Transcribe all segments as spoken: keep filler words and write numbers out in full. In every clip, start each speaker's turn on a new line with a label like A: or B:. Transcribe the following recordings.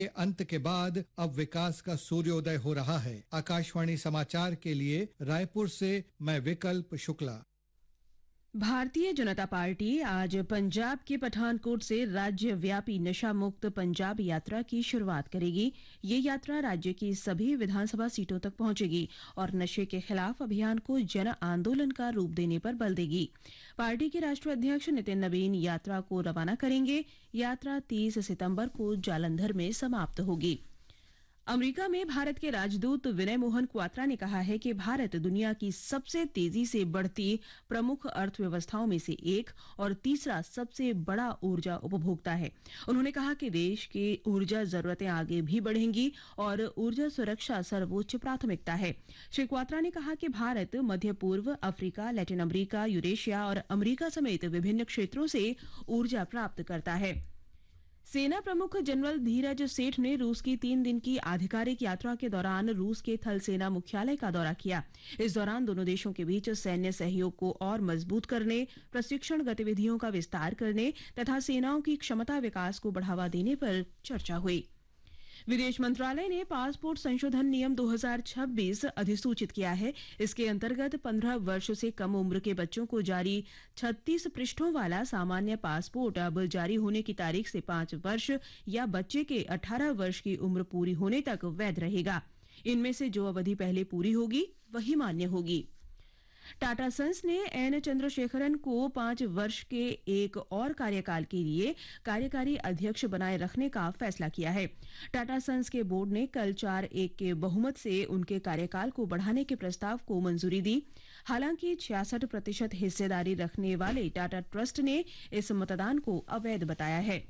A: के अंत के बाद अब विकास का सूर्योदय हो रहा है। आकाशवाणी समाचार के लिए रायपुर से मैं विकल्प शुक्ला।
B: भारतीय जनता पार्टी आज पंजाब के पठानकोट से राज्यव्यापी नशा मुक्त पंजाब यात्रा की शुरुआत करेगी। ये यात्रा राज्य की सभी विधानसभा सीटों तक पहुंचेगी और नशे के खिलाफ अभियान को जन आंदोलन का रूप देने पर बल देगी। पार्टी के राष्ट्रीय अध्यक्ष नितिन नवीन यात्रा को रवाना करेंगे। यात्रा तीस सितंबर को जालंधर में समाप्त होगी। अमेरिका में भारत के राजदूत विनय मोहन क्वात्रा ने कहा है कि भारत दुनिया की सबसे तेजी से बढ़ती प्रमुख अर्थव्यवस्थाओं में से एक और तीसरा सबसे बड़ा ऊर्जा उपभोक्ता है। उन्होंने कहा कि देश की ऊर्जा जरूरतें आगे भी बढ़ेंगी और ऊर्जा सुरक्षा सर्वोच्च प्राथमिकता है। श्री क्वात्रा ने कहा कि भारत मध्य पूर्व, अफ्रीका, लैटिन अमेरिका, यूरेशिया और अमेरिका समेत विभिन्न क्षेत्रों से ऊर्जा प्राप्त करता है। सेना प्रमुख जनरल धीरज सेठ ने रूस की तीन दिन की आधिकारिक यात्रा के दौरान रूस के थल सेना मुख्यालय का दौरा किया। इस दौरान दोनों देशों के बीच सैन्य सहयोग को और मजबूत करने, प्रशिक्षण गतिविधियों का विस्तार करने तथा सेनाओं की क्षमता विकास को बढ़ावा देने पर चर्चा हुई। विदेश मंत्रालय ने पासपोर्ट संशोधन नियम दो हज़ार छब्बीस अधिसूचित किया है। इसके अंतर्गत पंद्रह वर्ष से कम उम्र के बच्चों को जारी छत्तीस पृष्ठों वाला सामान्य पासपोर्ट अब जारी होने की तारीख से पांच वर्ष या बच्चे के अठारह वर्ष की उम्र पूरी होने तक वैध रहेगा। इनमें से जो अवधि पहले पूरी होगी वही मान्य होगी। टाटा सन्स ने एन चंद्रशेखरन को पांच वर्ष के एक और कार्यकाल के लिए कार्यकारी अध्यक्ष बनाए रखने का फैसला किया है। टाटा सन्स के बोर्ड ने कल चार एक के बहुमत से उनके कार्यकाल को बढ़ाने के प्रस्ताव को मंजूरी दी। हालांकि छियासठ प्रतिशत हिस्सेदारी रखने वाले टाटा ट्रस्ट ने इस मतदान को अवैध बताया है।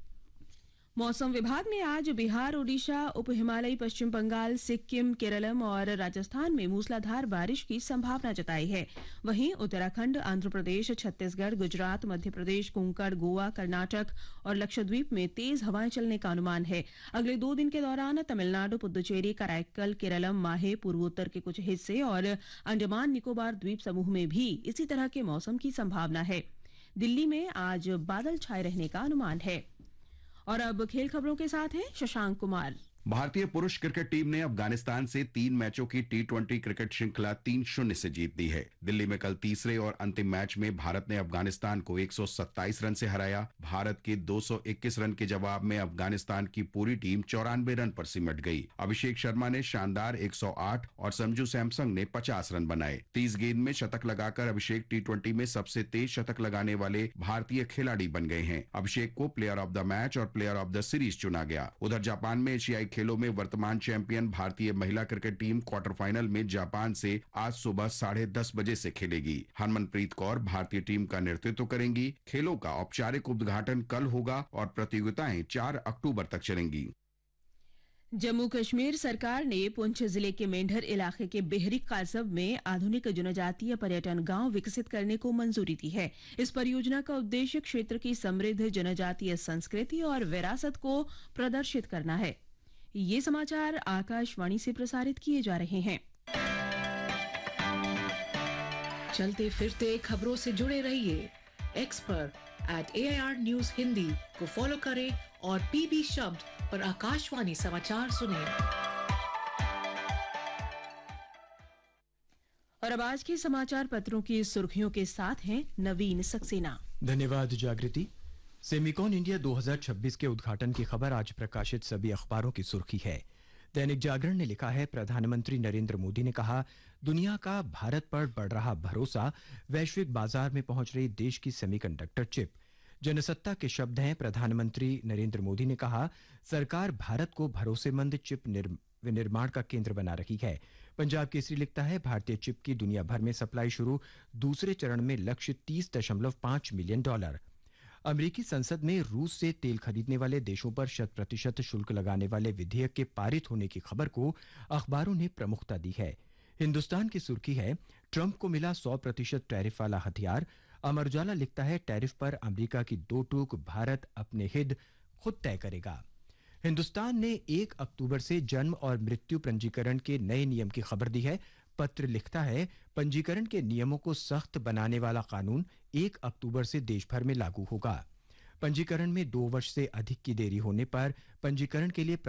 B: मौसम विभाग ने आज बिहार, ओडिशा, उप हिमालयी पश्चिम बंगाल, सिक्किम, केरलम और राजस्थान में मूसलाधार बारिश की संभावना जताई है। वहीं उत्तराखंड, आंध्र प्रदेश, छत्तीसगढ़, गुजरात, मध्य प्रदेश, कोंकण, गोवा, कर्नाटक और लक्षद्वीप में तेज हवाएं चलने का अनुमान है। अगले दो दिन के दौरान तमिलनाडु, पुदुचेरी, कराईकल, केरलम, माहे, पूर्वोत्तर के कुछ हिस्से और अंडमान निकोबार द्वीप समूह में भी इसी तरह के मौसम की संभावना है। दिल्ली में आज बादल छाए रहने का अनुमान है। और अब खेल खबरों के साथ हैं शशांक कुमार।
C: भारतीय पुरुष क्रिकेट टीम ने अफगानिस्तान से तीन मैचों की टी ट्वेंटी क्रिकेट श्रृंखला तीन शून्य से जीत दी है। दिल्ली में कल तीसरे और अंतिम मैच में भारत ने अफगानिस्तान को एक सौ सत्ताईस रन से हराया। भारत के दो सौ इक्कीस रन के जवाब में अफगानिस्तान की पूरी टीम चौरानवे रन पर सिमट गई। अभिषेक शर्मा ने शानदार एक सौ आठ और संजू सैमसंग ने पचास रन बनाए। तीस गेंद में शतक लगाकर अभिषेक टी ट्वेंटी में सबसे तेज शतक लगाने वाले भारतीय खिलाड़ी बन गए हैं। अभिषेक को प्लेयर ऑफ द मैच और प्लेयर ऑफ द सीरीज चुना गया। उधर जापान में एशियाई खेलों में वर्तमान चैंपियन भारतीय महिला क्रिकेट टीम क्वार्टर फाइनल में जापान से आज सुबह साढ़े दस बजे से खेलेगी। हरमनप्रीत कौर भारतीय टीम का नेतृत्व करेंगी। खेलों का औपचारिक उद्घाटन कल होगा और प्रतियोगिताएं चार अक्टूबर तक चलेंगी।
B: जम्मू कश्मीर सरकार ने पुंछ जिले के मेंढर इलाके के बेहरी कासब में आधुनिक जनजातीय पर्यटन गांव विकसित करने को मंजूरी दी है। इस परियोजना का उद्देश्य क्षेत्र की समृद्ध जनजातीय संस्कृति और विरासत को प्रदर्शित करना है। ये समाचार आकाशवाणी से प्रसारित किए जा रहे हैं।
D: चलते फिरते खबरों से जुड़े रहिए। एक्स पर eight A I R news Hindi को फॉलो करें और पीबी शब्द पर आकाशवाणी समाचार सुनें।
B: और अब आज के समाचार पत्रों की सुर्खियों के साथ हैं नवीन सक्सेना।
E: धन्यवाद जागृति। सेमिकॉन इंडिया दो हज़ार छब्बीस के उद्घाटन की खबर आज प्रकाशित सभी अखबारों की सुर्खी है। दैनिक जागरण ने लिखा है, प्रधानमंत्री नरेंद्र मोदी ने कहा, दुनिया का भारत पर बढ़ रहा भरोसा, वैश्विक बाजार में पहुंच रही देश की सेमीकंडक्टर चिप। जनसत्ता के शब्द हैं। प्रधानमंत्री नरेंद्र मोदी ने कहा, सरकार भारत को भरोसेमंद चिप निर्माण का केंद्र बना रही है। पंजाब केसरी लिखता है, भारतीय चिप की दुनिया भर में सप्लाई शुरू, दूसरे चरण में लक्ष्य तीस दशमलव पांच मिलियन डॉलर। अमेरिकी संसद में रूस से तेल खरीदने वाले देशों पर शत प्रतिशत शुल्क लगाने वाले विधेयक के पारित होने की खबर को अखबारों ने प्रमुखता दी है। हिंदुस्तान की सुर्खी है, ट्रंप को मिला सौ प्रतिशत टैरिफ वाला हथियार। अमर उजाला लिखता है, टैरिफ पर अमेरिका की दो टूक, भारत अपने हित खुद तय करेगा। हिंदुस्तान ने एक अक्टूबर से जन्म और मृत्यु पंजीकरण के नए नियम की खबर दी है। पत्र लिखता है, पंजीकरण के नियमों को सख्त बनाने वाला कानून एक अक्टूबर से देश भर में लागू होगा। पंजीकरण में दो वर्ष से अधिक की देरी होने पर पंजीकरण के लिए